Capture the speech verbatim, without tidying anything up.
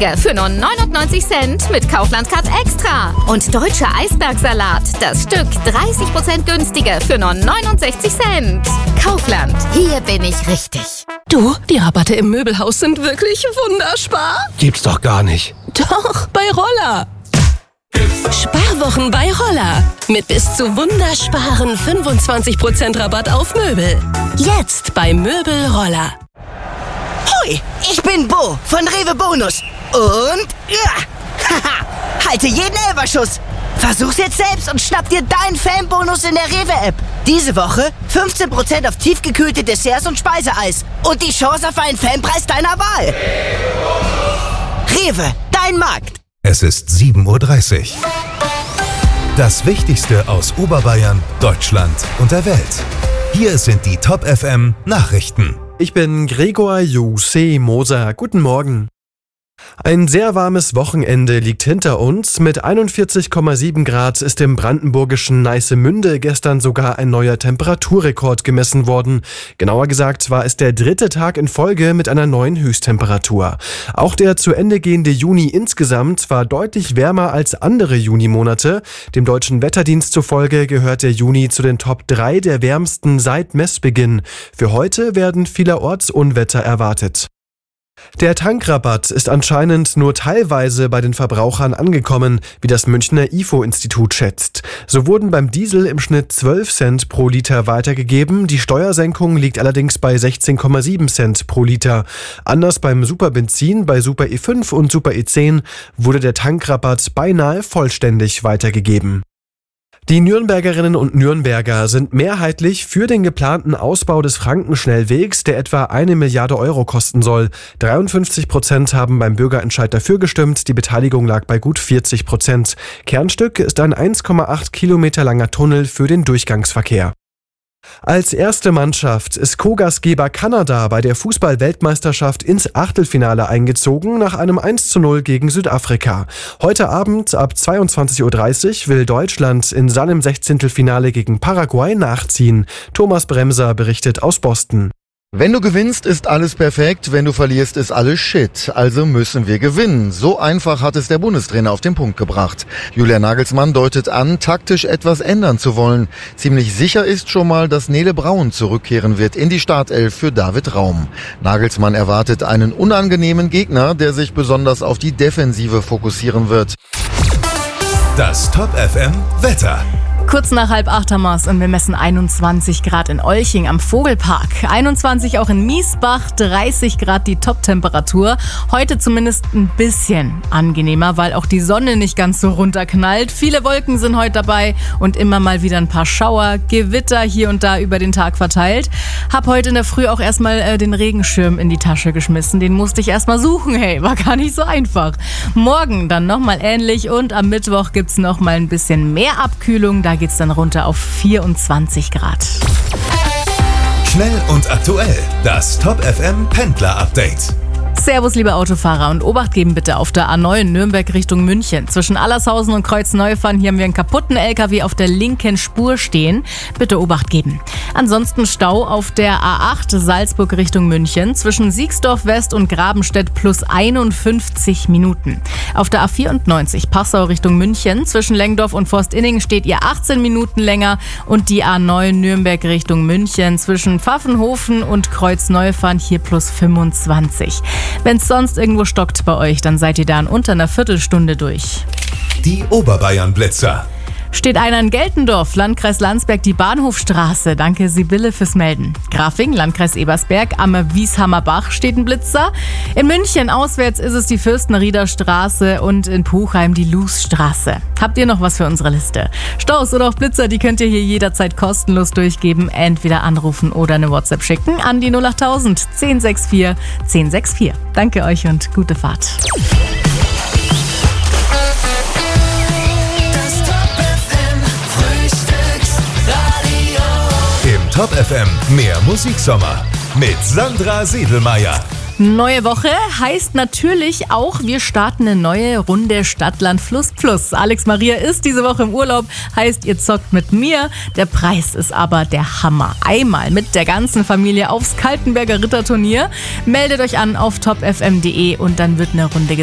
günstiger für nur neunundneunzig Cent mit Kaufland Card Extra. Und deutscher Eisbergsalat, das Stück dreißig Prozent günstiger für nur neunundsechzig Cent. Kaufland, hier bin ich richtig. Du, die Rabatte im Möbelhaus sind wirklich wunderspar. Gibt's doch gar nicht. Doch, bei Roller. Sparwochen bei Roller. Mit bis zu wundersparen fünfundzwanzig Prozent Rabatt auf Möbel. Jetzt bei Möbel Roller. Hoi, ich bin Bo von Rewe Bonus. Und ja, haha, halte jeden Elferschuss. Versuch's jetzt selbst und schnapp dir deinen Fanbonus in der Rewe-App. Diese Woche fünfzehn Prozent auf tiefgekühlte Desserts und Speiseeis. Und die Chance auf einen Fanpreis deiner Wahl. Rewe, dein Markt. Es ist sieben Uhr dreißig. Das Wichtigste aus Oberbayern, Deutschland und der Welt. Hier sind die Top F M Nachrichten. Ich bin Gregor Jose Moser. Guten Morgen. Ein sehr warmes Wochenende liegt hinter uns. Mit einundvierzig Komma sieben Grad ist im brandenburgischen Neissemünde gestern sogar ein neuer Temperaturrekord gemessen worden. Genauer gesagt war es der dritte Tag in Folge mit einer neuen Höchsttemperatur. Auch der zu Ende gehende Juni insgesamt war deutlich wärmer als andere Junimonate. Dem Deutschen Wetterdienst zufolge gehört der Juni zu den Top drei der wärmsten seit Messbeginn. Für heute werden vielerorts Unwetter erwartet. Der Tankrabatt ist anscheinend nur teilweise bei den Verbrauchern angekommen, wie das Münchner I F O-Institut schätzt. So wurden beim Diesel im Schnitt zwölf Cent pro Liter weitergegeben, die Steuersenkung liegt allerdings bei sechzehn Komma sieben Cent pro Liter. Anders beim Superbenzin, bei Super E fünf und Super E zehn wurde der Tankrabatt beinahe vollständig weitergegeben. Die Nürnbergerinnen und Nürnberger sind mehrheitlich für den geplanten Ausbau des Frankenschnellwegs, der etwa eine Milliarde Euro kosten soll. dreiundfünfzig Prozent haben beim Bürgerentscheid dafür gestimmt, die Beteiligung lag bei gut vierzig Prozent. Kernstück ist ein eins Komma acht Kilometer langer Tunnel für den Durchgangsverkehr. Als erste Mannschaft ist Co-Gastgeber Kanada bei der Fußball-Weltmeisterschaft ins Achtelfinale eingezogen nach einem eins zu null gegen Südafrika. Heute Abend ab zweiundzwanzig Uhr dreißig will Deutschland in seinem Sechzehntelfinale gegen Paraguay nachziehen. Thomas Bremser berichtet aus Boston. Wenn du gewinnst, ist alles perfekt, wenn du verlierst, ist alles Shit. Also müssen wir gewinnen. So einfach hat es der Bundestrainer auf den Punkt gebracht. Julian Nagelsmann deutet an, taktisch etwas ändern zu wollen. Ziemlich sicher ist schon mal, dass Nele Braun zurückkehren wird in die Startelf für David Raum. Nagelsmann erwartet einen unangenehmen Gegner, der sich besonders auf die Defensive fokussieren wird. Das Top F M Wetter. Kurz nach halb acht haben wir es und wir messen einundzwanzig Grad in Olching am Vogelpark. einundzwanzig auch in Miesbach, dreißig Grad die Top-Temperatur. Heute zumindest ein bisschen angenehmer, weil auch die Sonne nicht ganz so runterknallt. Viele Wolken sind heute dabei und immer mal wieder ein paar Schauer, Gewitter hier und da über den Tag verteilt. Hab heute in der Früh auch erstmal äh, den Regenschirm in die Tasche geschmissen. Den musste ich erstmal suchen, hey, war gar nicht so einfach. Morgen dann nochmal ähnlich und am Mittwoch gibt's nochmal ein bisschen mehr Abkühlung. Da geht's dann runter auf vierundzwanzig Grad. Schnell und aktuell, das Top F M Pendler Update. Servus, liebe Autofahrer, und Obacht geben bitte auf der A neun Nürnberg Richtung München. Zwischen Allershausen und Kreuzneufahren, hier haben wir einen kaputten L K W auf der linken Spur stehen. Bitte Obacht geben. Ansonsten Stau auf der A acht Salzburg Richtung München. Zwischen Siegsdorf West und Grabenstedt plus einundfünfzig Minuten. Auf der A vierundneunzig Passau Richtung München. Zwischen Lengdorf und Forstinning steht ihr achtzehn Minuten länger. Und die A neun Nürnberg Richtung München. Zwischen Pfaffenhofen und Kreuzneufahren hier plus fünfundzwanzig. Wenn es sonst irgendwo stockt bei euch, dann seid ihr da in unter einer Viertelstunde durch. Die Oberbayern-Blitzer. Steht einer in Geltendorf, Landkreis Landsberg, die Bahnhofstraße. Danke, Sibylle, fürs Melden. Grafing, Landkreis Ebersberg, am Wieshammer Bach steht ein Blitzer. In München auswärts ist es die Fürstenrieder Straße und in Puchheim die Lußstraße. Habt ihr noch was für unsere Liste? Staus oder auch Blitzer, die könnt ihr hier jederzeit kostenlos durchgeben. Entweder anrufen oder eine WhatsApp schicken an die null acht tausend zehn sechs vier zehn sechs vier. Danke euch und gute Fahrt. Top F M, mehr Musiksommer mit Sandra Siedelmeier. Neue Woche heißt natürlich auch, wir starten eine neue Runde Stadtland Fluss Plus. Alex Maria ist diese Woche im Urlaub, heißt ihr zockt mit mir. Der Preis ist aber der Hammer. Einmal mit der ganzen Familie aufs Kaltenberger Ritterturnier. Meldet euch an auf top f m punkt d e und dann wird eine Runde